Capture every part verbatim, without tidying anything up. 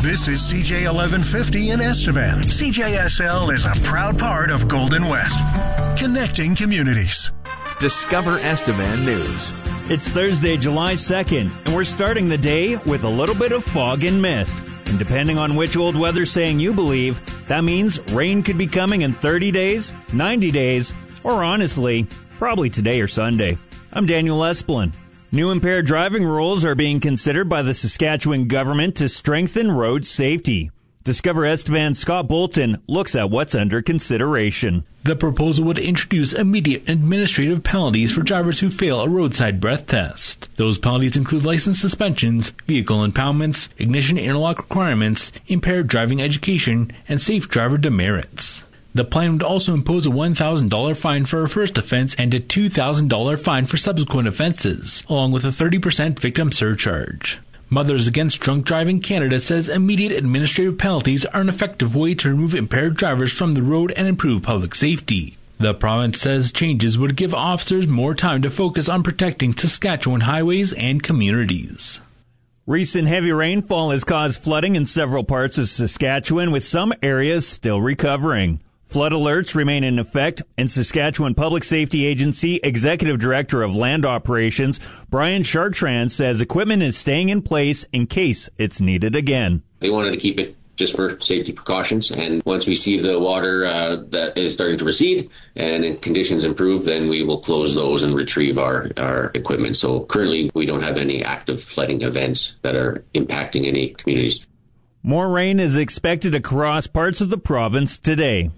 This is C J eleven fifty in Estevan. C J S L is a proud part of Golden West, connecting communities. Discover Estevan News. It's Thursday, July second, and we're starting the day with a little bit of fog and mist. And depending on which old weather saying you believe, that means rain could be coming in thirty days, ninety days, or honestly, probably today or Sunday. I'm Daniel Esplin. New impaired driving rules are being considered by the Saskatchewan government to strengthen road safety. Discover Estevan's Scott Bolton looks at what's under consideration. The proposal would introduce immediate administrative penalties for drivers who fail a roadside breath test. Those penalties include license suspensions, vehicle impoundments, ignition interlock requirements, impaired driving education, and safe driver demerits. The plan would also impose a one thousand dollars fine for a first offense and a two thousand dollars fine for subsequent offenses, along with a thirty percent victim surcharge. Mothers Against Drunk Driving Canada says immediate administrative penalties are an effective way to remove impaired drivers from the road and improve public safety. The province says changes would give officers more time to focus on protecting Saskatchewan highways and communities. Recent heavy rainfall has caused flooding in several parts of Saskatchewan, with some areas still recovering. Flood alerts remain in effect, and Saskatchewan Public Safety Agency Executive Director of Land Operations, Brian Chartrand, says equipment is staying in place in case it's needed again. They wanted to keep it just for safety precautions, and once we see the water uh, that is starting to recede and conditions improve, then we will close those and retrieve our, our equipment. So currently we don't have any active flooding events that are impacting any communities. More rain is expected across parts of the province today.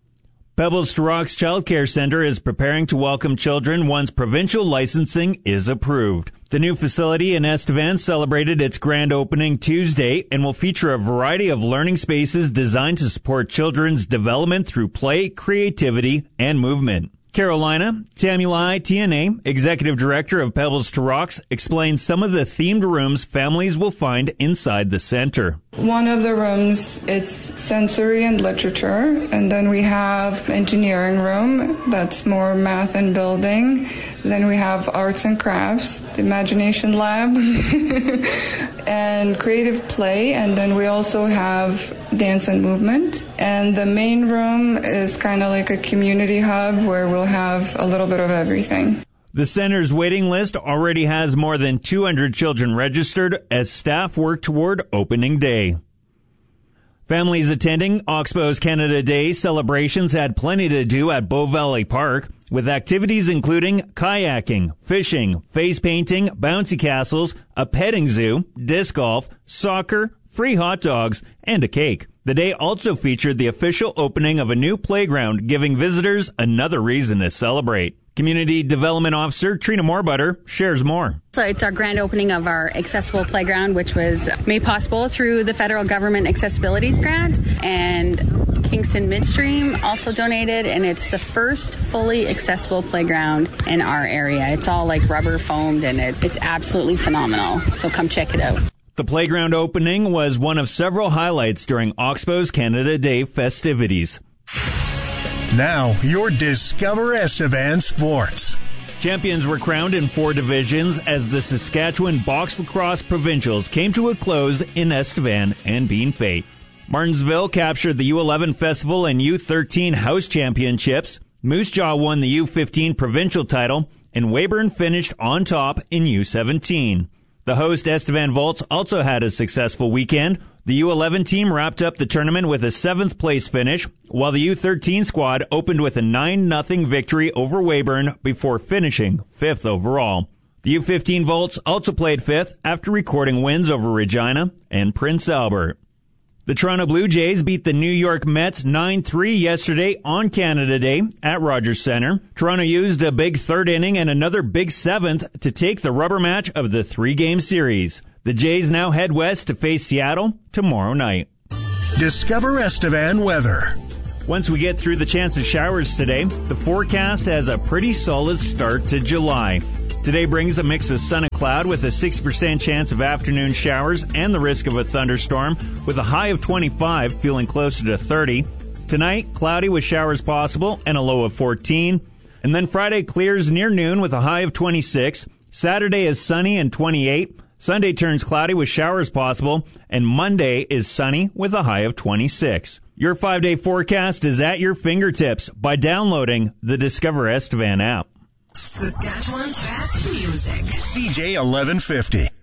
Pebbles to Rocks Child Care Center is preparing to welcome children once provincial licensing is approved. The new facility in Estevan celebrated its grand opening Tuesday and will feature a variety of learning spaces designed to support children's development through play, creativity, and movement. Carolina Tamulai T N A, Executive Director of Pebbles to Rocks, explains some of the themed rooms families will find inside the center. One of the rooms, it's sensory and literature, and then we have engineering room, that's more math and building. Then we have arts and crafts, the imagination lab, and creative play, and then we also have dance and movement. And the main room is kind of like a community hub where we'll have a little bit of everything. The center's waiting list already has more than two hundred children registered as staff work toward opening day. Families attending Oxbow's Canada Day celebrations had plenty to do at Bow Valley Park, with activities including kayaking, fishing, face painting, bouncy castles, a petting zoo, disc golf, soccer, free hot dogs, and a cake. The day also featured the official opening of a new playground, giving visitors another reason to celebrate. Community Development Officer Trina Moorbutter shares more. So it's our grand opening of our accessible playground, which was made possible through the federal government accessibilities grant, and Kingston Midstream also donated, and it's the first fully accessible playground in our area. It's all like rubber foamed, and it, it's absolutely phenomenal. So come check it out. The playground opening was one of several highlights during Oxbow's Canada Day festivities. Now, your Discover Estevan Sports. Champions were crowned in four divisions as the Saskatchewan Box Lacrosse Provincials came to a close in Estevan and Bean Fate. Martensville captured the U eleven Festival and U thirteen House Championships. Moose Jaw won the U fifteen Provincial title, and Weyburn finished on top in U seventeen. The host Estevan Volts also had a successful weekend. The U eleven team wrapped up the tournament with a seventh place finish, while the U thirteen squad opened with a nine nothing victory over Weyburn before finishing fifth overall. The U fifteen Volts also played fifth after recording wins over Regina and Prince Albert. The Toronto Blue Jays beat the New York Mets nine three yesterday on Canada Day at Rogers Centre. Toronto used a big third inning and another big seventh to take the rubber match of the three-game series. The Jays now head west to face Seattle tomorrow night. Discover Estevan weather. Once we get through the chance of showers today, the forecast has a pretty solid start to July. Today brings a mix of sun and cloud with a sixty percent chance of afternoon showers and the risk of a thunderstorm, with a high of twenty-five, feeling closer to thirty. Tonight, cloudy with showers possible and a low of fourteen. And then Friday clears near noon with a high of twenty-six. Saturday is sunny and twenty-eight. Sunday turns cloudy with showers possible, and Monday is sunny with a high of twenty-six. Your five-day forecast is at your fingertips by downloading the Discover Estevan app. Saskatchewan's best music. C J eleven fifty.